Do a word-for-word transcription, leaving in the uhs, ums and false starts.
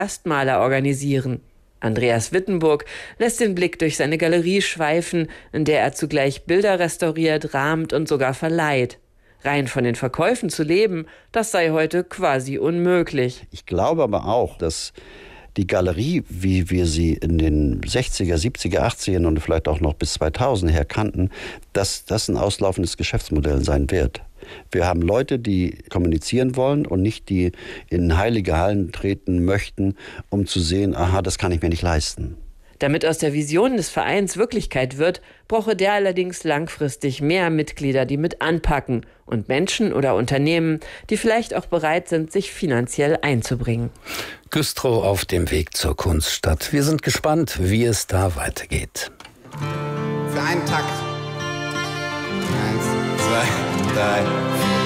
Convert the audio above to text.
Erstmaler organisieren. Andreas Wittenburg lässt den Blick durch seine Galerie schweifen, in der er zugleich Bilder restauriert, rahmt und sogar verleiht. Rein von den Verkäufen zu leben, das sei heute quasi unmöglich. Ich glaube aber auch, dass die Galerie, wie wir sie in den sechziger, siebziger, achtzigern und vielleicht auch noch bis zweitausend her kannten, dass das ein auslaufendes Geschäftsmodell sein wird. Wir haben Leute, die kommunizieren wollen und nicht die in heilige Hallen treten möchten, um zu sehen, aha, das kann ich mir nicht leisten. Damit aus der Vision des Vereins Wirklichkeit wird, brauche der allerdings langfristig mehr Mitglieder, die mit anpacken und Menschen oder Unternehmen, die vielleicht auch bereit sind, sich finanziell einzubringen. Güstrow auf dem Weg zur Kunststadt. Wir sind gespannt, wie es da weitergeht. Für einen Takt. Eins, zwei, drei, vier.